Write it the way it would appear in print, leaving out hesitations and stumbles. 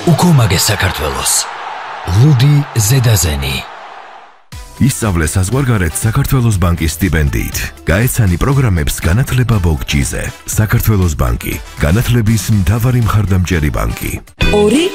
უკომაგე საქართველოს. ლუდი ზედაზენი. ისწავლე საზღვარგარეთ საქართველოს ბანკის სტიპენდიით. გაეცანი პროგრამებს განათლება ბოგჯიზე. საქართველოს ბანკი. განათლების მთავარი მხარდამჭერი ბანკი. 2